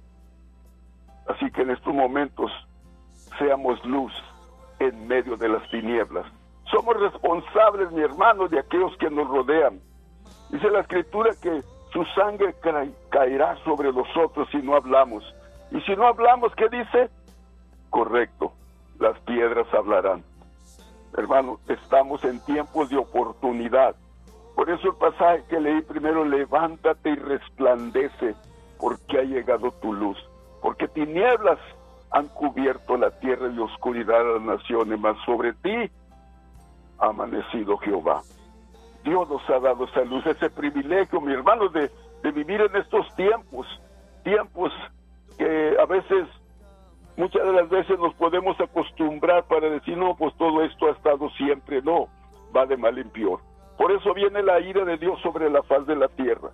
Así que en estos momentos seamos luz en medio de las tinieblas. Somos responsables, mi hermano, de aquellos que nos rodean. Dice la Escritura que su sangre caerá sobre nosotros si no hablamos. Y si no hablamos, ¿qué dice? Correcto, las piedras hablarán. Hermano, estamos en tiempos de oportunidad. Por eso el pasaje que leí primero: levántate y resplandece, porque ha llegado tu luz. Porque tinieblas han cubierto la tierra y oscuridad a las naciones, mas sobre ti ha amanecido Jehová. Dios nos ha dado esa luz, ese privilegio, mi hermano, de vivir en estos tiempos que a veces, muchas de las veces nos podemos acostumbrar para decir: no, pues todo esto ha estado siempre. No, va de mal en peor. Por eso viene la ira de Dios sobre la faz de la tierra.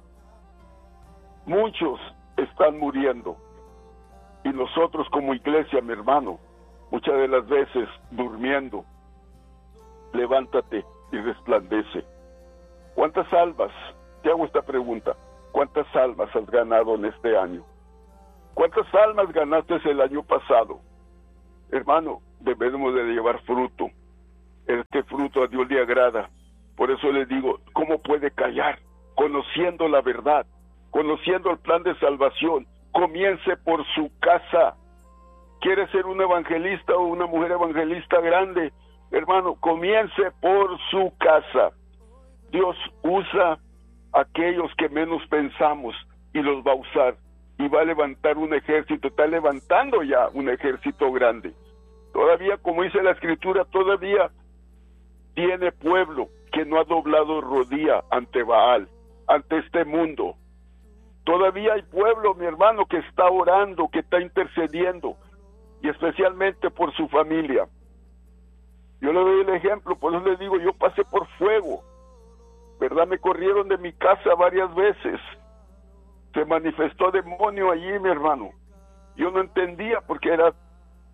Muchos están muriendo. Y nosotros como iglesia, mi hermano, muchas de las veces durmiendo. Levántate y resplandece. ¿Cuántas almas? Te hago esta pregunta. ¿Cuántas almas has ganado en este año? ¿Cuántas almas ganaste el año pasado? Hermano, debemos de llevar fruto. Este fruto a Dios le agrada. Por eso le digo, ¿cómo puede callar? Conociendo la verdad, conociendo el plan de salvación. Comience por su casa. ¿Quiere ser un evangelista o una mujer evangelista grande? Hermano, comience por su casa. Dios usa a aquellos que menos pensamos y los va a usar. Y va a levantar un ejército. Está levantando ya un ejército grande. Todavía, como dice la Escritura, todavía tiene pueblo que no ha doblado rodilla ante Baal, ante este mundo. Todavía hay pueblo, mi hermano, que está orando, que está intercediendo, y especialmente por su familia. Yo le doy el ejemplo, por eso le digo, yo pasé por fuego, ¿verdad? Me corrieron de mi casa varias veces. Se manifestó demonio allí, mi hermano. Yo no entendía porque era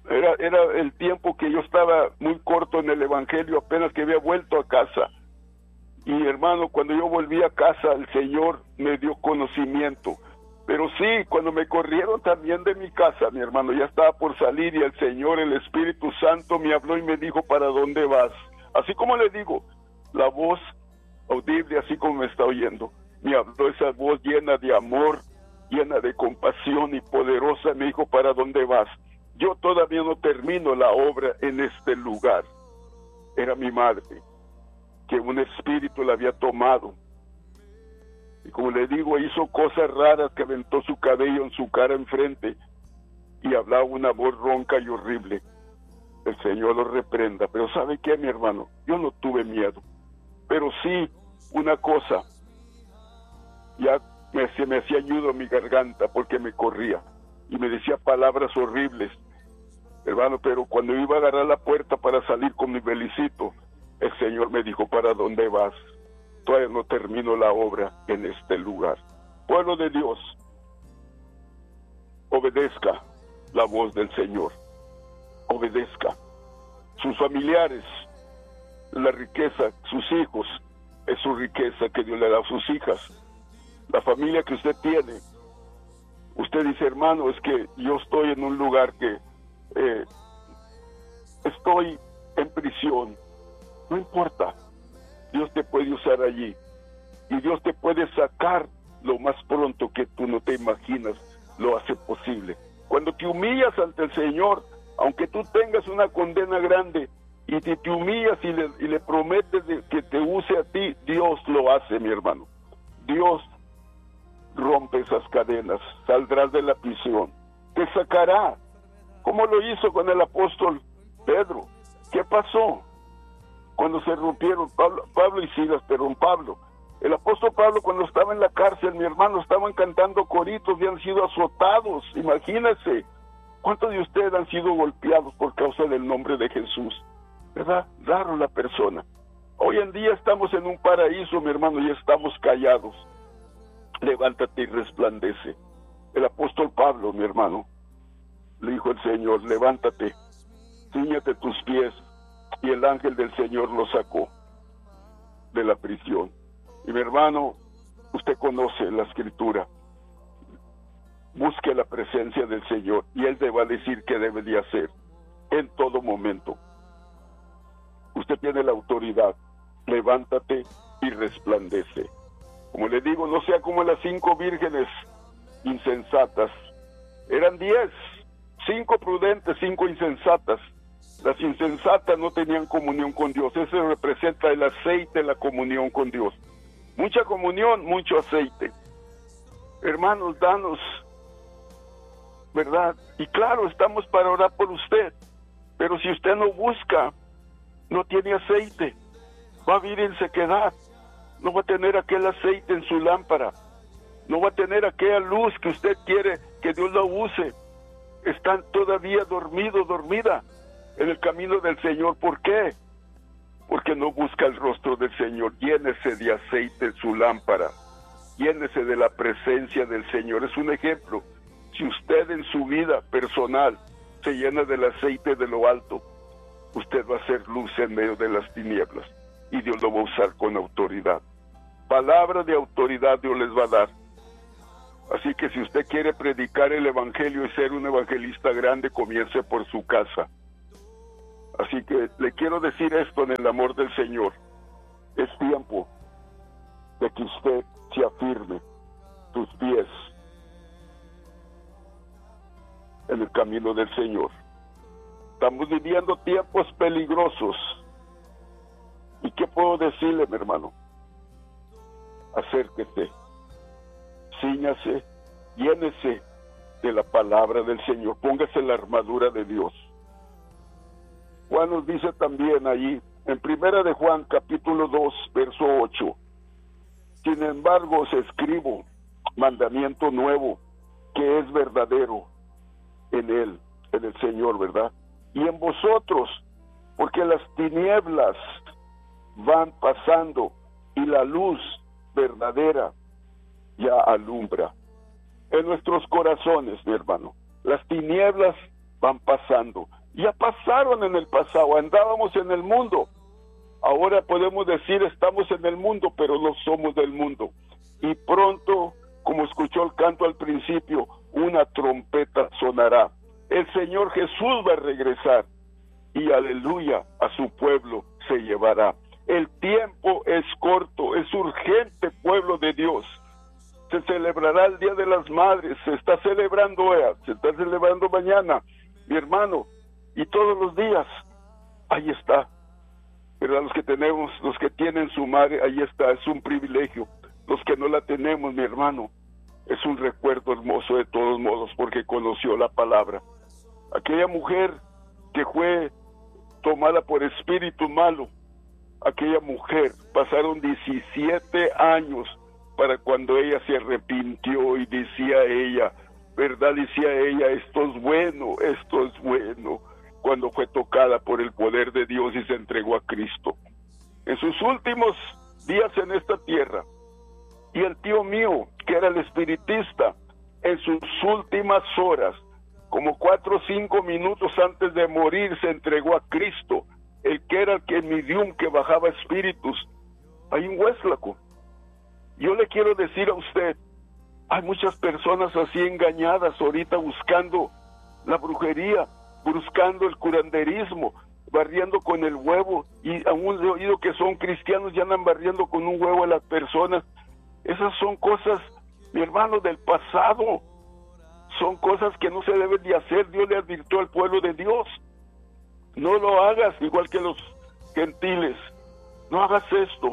Era el tiempo que yo estaba muy corto en el evangelio, apenas que había vuelto a casa. Y hermano, cuando yo volví a casa, el Señor me dio conocimiento. Pero sí, cuando me corrieron también de mi casa, mi hermano, ya estaba por salir y el Señor, el Espíritu Santo, me habló y me dijo, ¿para dónde vas? Así como le digo, la voz audible, así como me está oyendo, me habló esa voz llena de amor, llena de compasión y poderosa, me dijo, ¿para dónde vas? Yo todavía no termino la obra en este lugar. Era mi madre, que un espíritu la había tomado. Y como le digo, hizo cosas raras, que aventó su cabello en su cara enfrente y hablaba una voz ronca y horrible. El Señor lo reprenda. Pero ¿sabe qué, mi hermano? Yo no tuve miedo. Pero sí, una cosa, ya se me hacía nudo en mi garganta porque me corría y me decía palabras horribles, hermano. Pero cuando iba a agarrar la puerta para salir con mi belicito, el Señor me dijo, ¿para dónde vas? Todavía no termino la obra en este lugar. Pueblo de Dios, obedezca la voz del Señor. Obedezca. Sus familiares, la riqueza, sus hijos, es su riqueza que Dios le da a sus hijas. La familia que usted tiene. Usted dice, hermano, es que yo estoy en un lugar que estoy en prisión. No importa. Dios te puede usar allí y Dios te puede sacar lo más pronto que tú no te imaginas, lo hace posible. Cuando te humillas ante el Señor, aunque tú tengas una condena grande y te humillas y le prometes que te use a ti, Dios lo hace, mi hermano. Dios rompe esas cadenas, saldrás de la prisión, te sacará, como lo hizo con el apóstol Pedro. ¿Qué pasó? Cuando se rompieron Pablo y Silas, pero Pablo, el apóstol Pablo, cuando estaba en la cárcel, mi hermano, estaban cantando coritos y han sido azotados. Imagínense, ¿cuántos de ustedes han sido golpeados por causa del nombre de Jesús? ¿Verdad? Raro la persona. Hoy en día estamos en un paraíso, mi hermano, y estamos callados. Levántate y resplandece. El apóstol Pablo, mi hermano, le dijo el Señor, levántate, cíñate tus pies. Y el ángel del Señor lo sacó de la prisión. Y mi hermano, usted conoce la escritura. Busque la presencia del Señor y Él te va a decir qué debe de hacer en todo momento. Usted tiene la autoridad. Levántate y resplandece. Como le digo, no sea como las 5 vírgenes insensatas. Eran 10, 5 prudentes, 5 insensatas. Las insensatas no tenían comunión con Dios. Eso representa el aceite, la comunión con Dios. Mucha comunión, mucho aceite. Hermanos, danos, ¿verdad? Y claro, estamos para orar por usted. Pero si usted no busca, no tiene aceite, va a vivir en sequedad. No va a tener aquel aceite en su lámpara. No va a tener aquella luz que usted quiere que Dios la use. Están todavía dormida en el camino del Señor. ¿Por qué? Porque no busca el rostro del Señor. Llénese de aceite en su lámpara. Llénese de la presencia del Señor. Es un ejemplo. Si usted en su vida personal se llena del aceite de lo alto, usted va a ser luz en medio de las tinieblas. Y Dios lo va a usar con autoridad. Palabra de autoridad Dios les va a dar. Así que si usted quiere predicar el evangelio y ser un evangelista grande, comience por su casa. Así que le quiero decir esto en el amor del Señor. Es tiempo de que usted se afirme tus pies en el camino del Señor. Estamos viviendo tiempos peligrosos. ¿Y qué puedo decirle, mi hermano? Acérquese, cíñase, llénese de la palabra del Señor, póngase la armadura de Dios. Juan nos dice también allí, en 1 de Juan, capítulo 2, verso 8, sin embargo os escribo mandamiento nuevo, que es verdadero en Él, en el Señor, ¿verdad? Y en vosotros, porque las tinieblas van pasando y la luz verdadera ya alumbra. En nuestros corazones, mi hermano, las tinieblas van pasando Ya pasaron en el pasado, andábamos en el mundo. Ahora podemos decir estamos en el mundo, pero no somos del mundo. Y pronto, como escuchó el canto al principio, una trompeta sonará. El Señor Jesús va a regresar y aleluya, a su pueblo se llevará. El tiempo es corto, es urgente, pueblo de Dios. Se celebrará el Día de las Madres, se está celebrando hoy, se está celebrando mañana, mi hermano, y todos los días, ahí está. Pero los que tenemos, los que tienen su madre, ahí está, es un privilegio. Los que no la tenemos, mi hermano, es un recuerdo hermoso de todos modos, porque conoció la palabra. Aquella mujer que fue tomada por espíritu malo, aquella mujer, pasaron 17 años para cuando ella se arrepintió y decía ella, ¿verdad? Decía ella, esto es bueno, esto es bueno, cuando fue tocada por el poder de Dios y se entregó a Cristo. En sus últimos días en esta tierra, y el tío mío, que era el espiritista, en sus últimas horas, como 4 o 5 minutos antes de morir, se entregó a Cristo, el que era el medium que bajaba espíritus, ahí en Hueslaco. Yo le quiero decir a usted, hay muchas personas así engañadas ahorita buscando la brujería, buscando el curanderismo, barriendo con el huevo, y aún he oído que son cristianos y andan barriendo con un huevo a las personas. Esas son cosas, mi hermano, del pasado. Son cosas que no se deben de hacer. Dios le advirtió al pueblo de Dios. No lo hagas, igual que los gentiles. No hagas esto.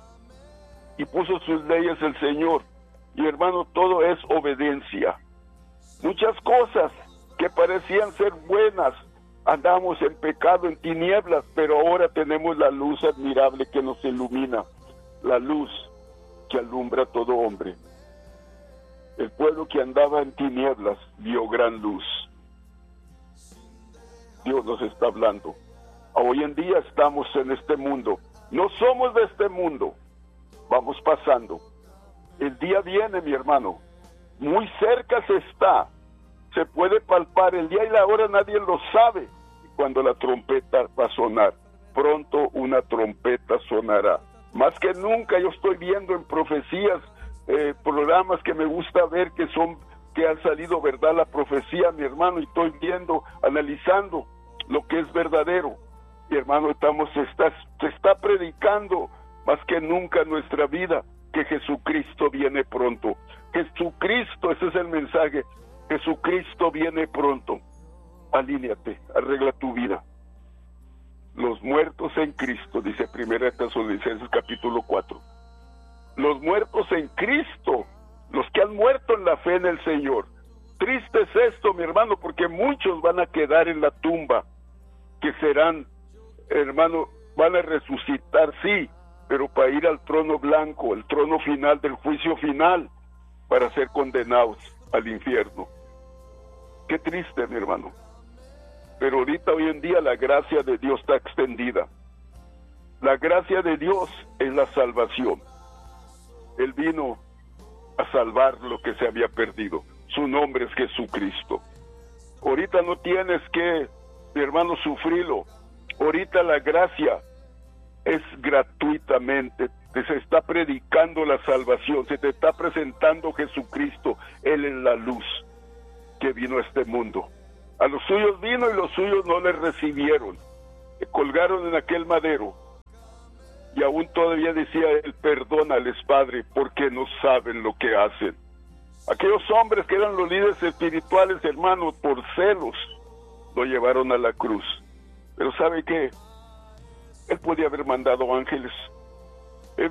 Y puso sus leyes el Señor. Y hermano, todo es obediencia. Muchas cosas que parecían ser buenas, andamos en pecado, en tinieblas, pero ahora tenemos la luz admirable que nos ilumina. La luz que alumbra a todo hombre. El pueblo que andaba en tinieblas vio gran luz. Dios nos está hablando. Hoy en día estamos en este mundo. No somos de este mundo. Vamos pasando. El día viene, mi hermano. Muy cerca se está. Se puede palpar. El día y la hora nadie lo sabe. Cuando la trompeta va a sonar. Pronto una trompeta sonará. Más que nunca yo estoy viendo en profecías, programas que me gusta ver que han salido verdad la profecía, mi hermano, y estoy viendo, analizando lo que es verdadero. Mi hermano, se está predicando más que nunca en nuestra vida que Jesucristo viene pronto. Jesucristo, ese es el mensaje. Jesucristo viene pronto. Alíneate, arregla tu vida. Los muertos en Cristo, dice 1 Tesalonicenses capítulo 4. Los muertos en Cristo, los que han muerto en la fe en el Señor. Triste es esto, mi hermano, porque muchos van a quedar en la tumba, que serán, hermano, van a resucitar, sí, pero para ir al trono blanco, el trono final del juicio final, para ser condenados al infierno. Qué triste, mi hermano. Pero ahorita, hoy en día, la gracia de Dios está extendida. La gracia de Dios es la salvación. Él vino a salvar lo que se había perdido. Su nombre es Jesucristo. Ahorita no tienes que, mi hermano, sufrirlo. Ahorita la gracia es gratuitamente. Se está predicando la salvación. Se te está presentando Jesucristo. Él es la luz que vino a este mundo. A los suyos vino y los suyos no le recibieron. Le colgaron en aquel madero. Y aún todavía decía él, perdónales, Padre, porque no saben lo que hacen. Aquellos hombres que eran los líderes espirituales, hermanos, por celos, lo llevaron a la cruz. Pero ¿sabe qué? Él podía haber mandado ángeles. Él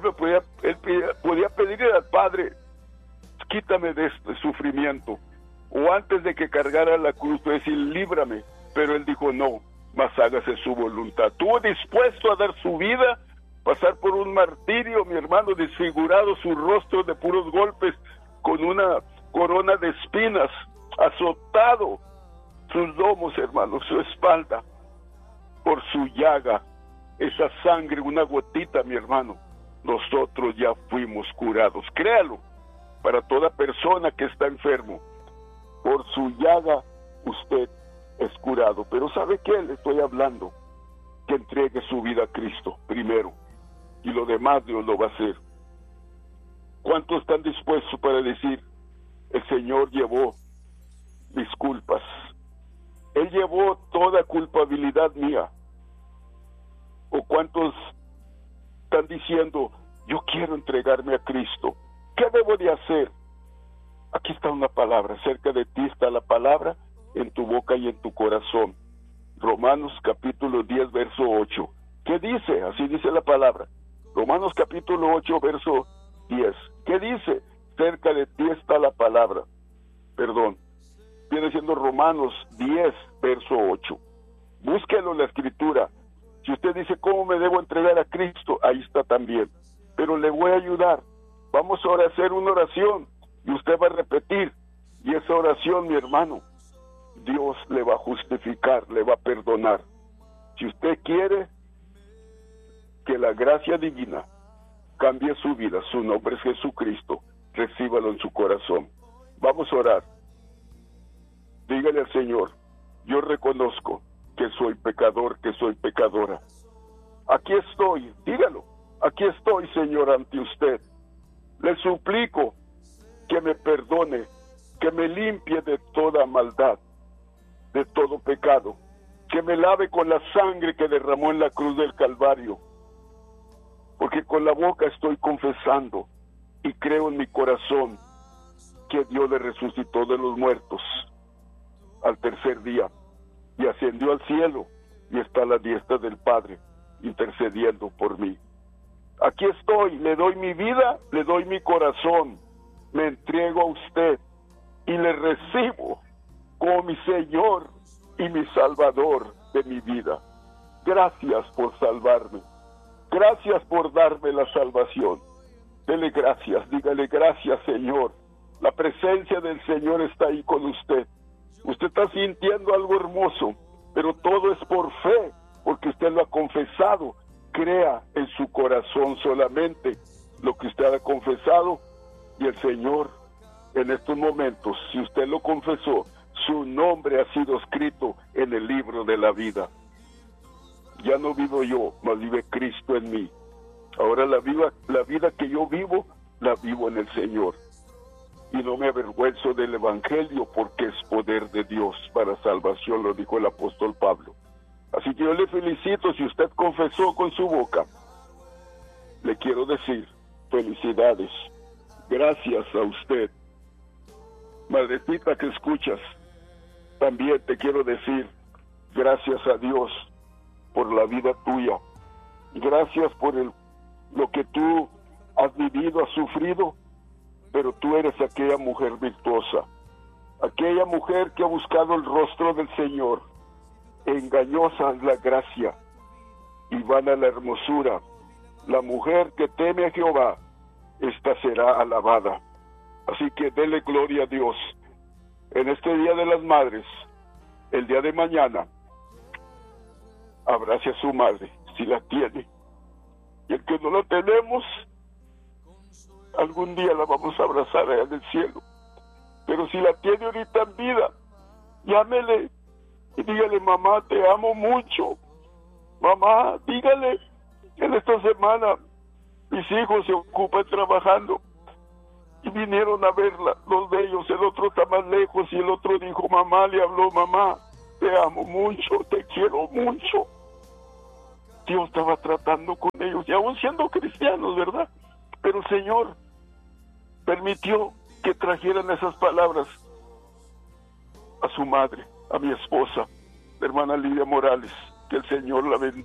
podía pedirle al Padre, quítame de este sufrimiento. O antes de que cargara la cruz, decir, líbrame. Pero él dijo, no, mas hágase su voluntad. Estuvo dispuesto a dar su vida, pasar por un martirio, mi hermano, desfigurado, su rostro de puros golpes, con una corona de espinas, azotado, sus lomos, hermano, su espalda, por su llaga, esa sangre, una gotita, mi hermano, nosotros ya fuimos curados. Créalo, para toda persona que está enfermo, por su llaga usted es curado. Pero ¿sabe qué? Le estoy hablando que entregue su vida a Cristo primero, y lo demás Dios lo va a hacer. ¿Cuántos están dispuestos para decir, el Señor llevó mis culpas? Él llevó toda culpabilidad mía. ¿O cuántos están diciendo, yo quiero entregarme a Cristo? ¿Qué debo de hacer? Aquí está una palabra, cerca de ti está la palabra, en tu boca y en tu corazón. Romanos capítulo 10, verso 8. ¿Qué dice? Así dice la palabra. Romanos capítulo 8, verso 10. ¿Qué dice? Cerca de ti está la palabra. Perdón. Viene siendo Romanos 10, verso 8. Búsquelo en la escritura. Si usted dice, ¿cómo me debo entregar a Cristo? Ahí está también. Pero le voy a ayudar. Vamos ahora a hacer una oración y usted va a repetir. Y esa oración, mi hermano, Dios le va a justificar, le va a perdonar. Si usted quiere que la gracia divina cambie su vida, su nombre es Jesucristo, recíbalo en su corazón. Vamos a orar. Dígale al Señor, yo reconozco que soy pecador, que soy pecadora. Aquí estoy, dígalo, aquí estoy, Señor, ante usted. Le suplico que me perdone, que me limpie de toda maldad, de todo pecado, que me lave con la sangre que derramó en la cruz del Calvario, porque con la boca estoy confesando y creo en mi corazón que Dios le resucitó de los muertos al tercer día y ascendió al cielo y está a la diestra del Padre intercediendo por mí. Aquí estoy, le doy mi vida, le doy mi corazón, me entrego a usted y le recibo como mi Señor y mi Salvador de mi vida. Gracias por salvarme. Gracias por darme la salvación. Dele gracias, dígale gracias, Señor. La presencia del Señor está ahí con usted. Usted está sintiendo algo hermoso, pero todo es por fe, porque usted lo ha confesado. Crea en su corazón solamente lo que usted ha confesado y el Señor, en estos momentos, si usted lo confesó, su nombre ha sido escrito en el libro de la vida. Ya no vivo yo, mas vive Cristo en mí. Ahora la vida que yo vivo, la vivo en el Señor. Y no me avergüenzo del Evangelio porque es poder de Dios para salvación, lo dijo el apóstol Pablo. Así que yo le felicito si usted confesó con su boca. Le quiero decir, felicidades. Gracias a usted. Madrecita que escuchas, también te quiero decir, gracias a Dios por la vida tuya. Gracias por lo que tú has vivido, has sufrido, pero tú eres aquella mujer virtuosa, aquella mujer que ha buscado el rostro del Señor. Engañosa es la gracia y vana la hermosura. La mujer que teme a Jehová, esta será alabada. Así que dele gloria a Dios. En este Día de las Madres, el día de mañana, abrace a su madre, si la tiene. Y el que no la tenemos, algún día la vamos a abrazar allá en el cielo. Pero si la tiene ahorita en vida, llámele y dígale, mamá, te amo mucho. Mamá, dígale, en esta semana mis hijos se ocupan trabajando y vinieron a verla, los de ellos, el otro está más lejos y el otro dijo, mamá, le habló, mamá, te amo mucho, te quiero mucho. Dios estaba tratando con ellos, y aún siendo cristianos, ¿verdad? Pero el Señor permitió que trajeran esas palabras a su madre, a mi esposa, la hermana Lidia Morales, que el Señor la bendiga.